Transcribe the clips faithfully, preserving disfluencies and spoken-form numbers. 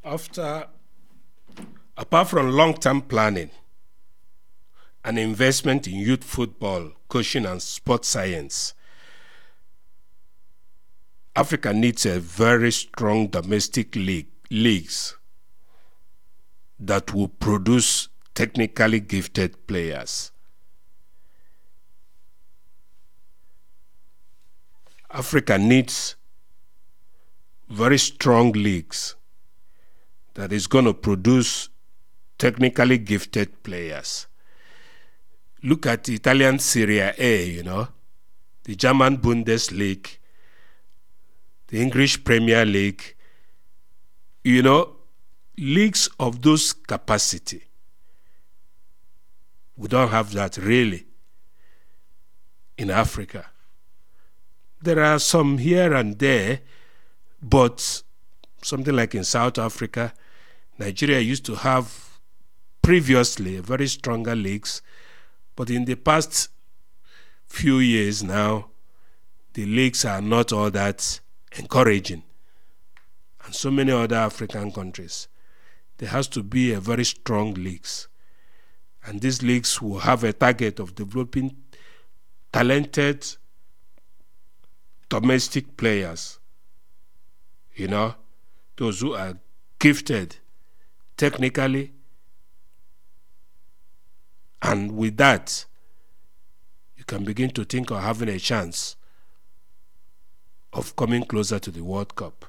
After, apart from long-term planning and investment in youth football, coaching, and sports science, Africa needs a very strong domestic league, leagues that will produce technically gifted players. Africa needs very strong leagues that is going to produce technically gifted players. Look at the Italian Serie A, you know, the German Bundesliga, the English Premier League, you know, leagues of those capacity. We don't have that really in Africa. There are some here and there, but something like in South Africa, Nigeria used to have previously very stronger leagues, but in the past few years now, the leagues are not all that encouraging. And so many other African countries, there has to be a very strong leagues. And these leagues will have a target of developing talented domestic players, you know, those who are gifted technically, and with that, you can begin to think of having a chance of coming closer to the World Cup.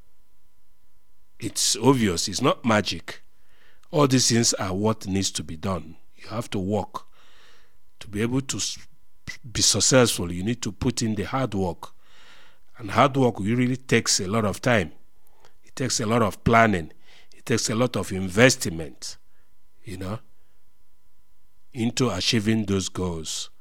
It's obvious, it's not magic. All these things are what needs to be done. You have to work. To be able to be successful, you need to put in the hard work. And hard work really takes a lot of time. It takes a lot of planning. It takes a lot of investment, you know, into achieving those goals.